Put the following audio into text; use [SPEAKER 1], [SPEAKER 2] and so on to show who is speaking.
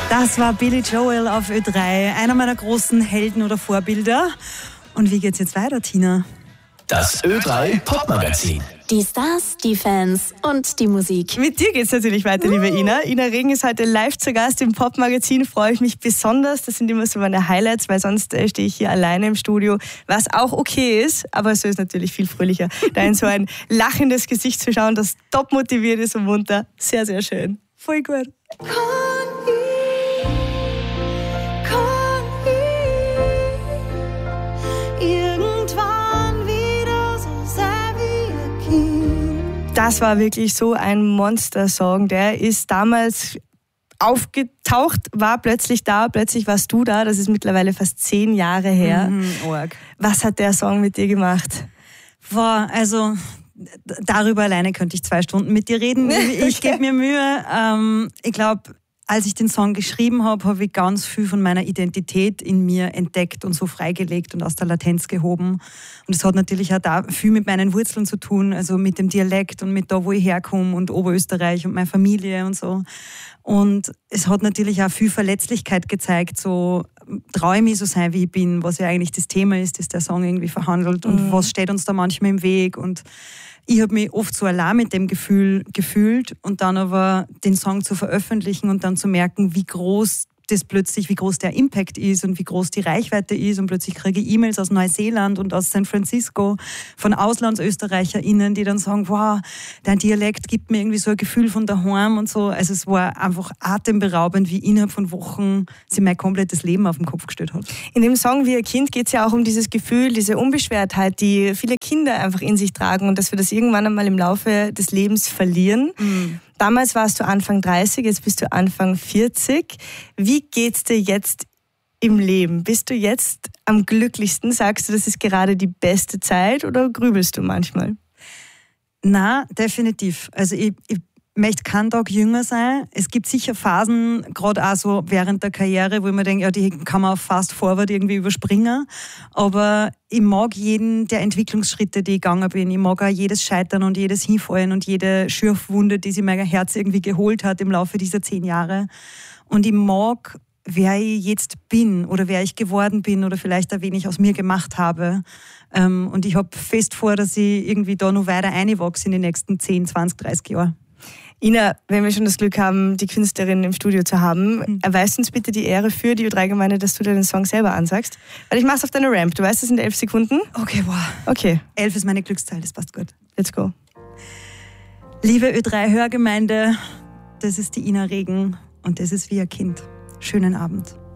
[SPEAKER 1] Das war Billy Joel auf Ö3, einer meiner großen Helden oder Vorbilder. Und wie geht's jetzt weiter, Tina?
[SPEAKER 2] Das Ö3 Popmagazin.
[SPEAKER 3] Die Stars, die Fans und die Musik.
[SPEAKER 4] Mit dir geht's natürlich weiter, liebe Ina. Ina Regen ist heute live zu Gast im Popmagazin. Freue ich mich besonders. Das sind immer so meine Highlights, weil sonst stehe ich hier alleine im Studio, was auch okay ist. Aber so ist natürlich viel fröhlicher, da in so ein lachendes Gesicht zu schauen, das top motiviert ist und munter. Sehr, sehr schön. Voll gut. Das war wirklich so ein Monster-Song. Der ist damals aufgetaucht, war plötzlich da, plötzlich warst du da. Das ist mittlerweile fast 10 Jahre her. Was hat der Song mit dir gemacht?
[SPEAKER 1] Also darüber alleine könnte ich 2 Stunden mit dir reden. Ich gebe mir Mühe. Ich glaube, als ich den Song geschrieben habe, habe ich ganz viel von meiner Identität in mir entdeckt und so freigelegt und aus der Latenz gehoben. Und es hat natürlich auch da viel mit meinen Wurzeln zu tun, also mit dem Dialekt und mit da, wo ich herkomme und Oberösterreich und meine Familie und so. Und es hat natürlich auch viel Verletzlichkeit gezeigt, so traue ich mich so sein, wie ich bin, was ja eigentlich das Thema ist, das der Song irgendwie verhandelt und was steht uns da manchmal im Weg. Und ich habe mich oft so allein mit dem Gefühl gefühlt und dann aber den Song zu veröffentlichen und dann zu merken, wie groß der Impact ist und wie groß die Reichweite ist. Und plötzlich kriege ich E-Mails aus Neuseeland und aus San Francisco von AuslandsösterreicherInnen, die dann sagen, wow, dein Dialekt gibt mir irgendwie so ein Gefühl von daheim und so. Also es war einfach atemberaubend, wie innerhalb von Wochen sie mein komplettes Leben auf den Kopf gestellt hat.
[SPEAKER 4] In dem Song Wie ein Kind geht es ja auch um dieses Gefühl, diese Unbeschwertheit, die viele Kinder einfach in sich tragen und dass wir das irgendwann einmal im Laufe des Lebens verlieren. Damals warst du Anfang 30, jetzt bist du Anfang 40. Wie geht's dir jetzt im Leben? Bist du jetzt am glücklichsten? Sagst du, das ist gerade die beste Zeit oder grübelst du manchmal?
[SPEAKER 1] Na, definitiv. Also ich möchte keinen Tag jünger sein. Es gibt sicher Phasen, gerade auch so während der Karriere, wo ich mir denke, ja, die kann man auf Fast Forward irgendwie überspringen. Aber ich mag jeden der Entwicklungsschritte, die ich gegangen bin. Ich mag auch jedes Scheitern und jedes Hinfallen und jede Schürfwunde, die sich mein Herz irgendwie geholt hat im Laufe dieser 10 Jahre. Und ich mag, wer ich jetzt bin oder wer ich geworden bin oder vielleicht auch wen ich aus mir gemacht habe. Und ich habe fest vor, dass ich irgendwie da noch weiter reinwachse in die nächsten 10, 20, 30 Jahre.
[SPEAKER 4] Ina, wenn wir schon das Glück haben, die Künstlerin im Studio zu haben, erweist uns bitte die Ehre für die Ö3-Gemeinde, dass du dir den Song selber ansagst. Weil ich mach's auf deine Ramp. Du weißt, es sind 11 Sekunden.
[SPEAKER 1] Okay, wow.
[SPEAKER 4] Okay.
[SPEAKER 1] 11 ist meine Glückszahl, das passt gut.
[SPEAKER 4] Let's go.
[SPEAKER 1] Liebe Ö3-Hörgemeinde, das ist die Ina Regen und das ist Wie ein Kind. Schönen Abend.